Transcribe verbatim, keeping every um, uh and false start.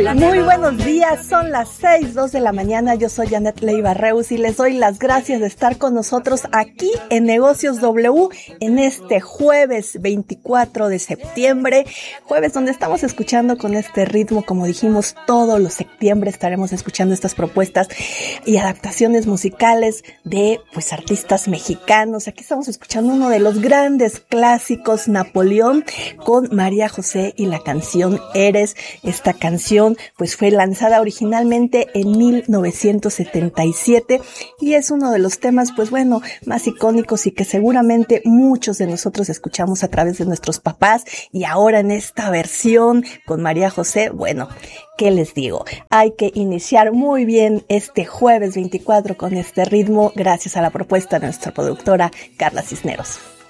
Muy, muy buenos días, son las seis, dos de la mañana, yo soy Janet Leiva Reus y les doy las gracias de estar con nosotros aquí en Negocios W en este jueves veinticuatro de septiembre, jueves donde estamos escuchando con este ritmo, como dijimos, todos los septiembre estaremos escuchando estas propuestas y adaptaciones musicales de pues artistas mexicanos. Aquí estamos escuchando uno de los grandes clásicos, Napoleón, con María José y la canción Eres. Esta canción pues fue lanzada originalmente en mil novecientos setenta y siete y es uno de los temas pues bueno más icónicos y que seguramente muchos de nosotros escuchamos a través de nuestros papás, y ahora en esta versión con María José, bueno, ¿qué les digo? Hay que iniciar muy bien este jueves veinticuatro con este ritmo gracias a la propuesta de nuestra productora Carla Cisneros.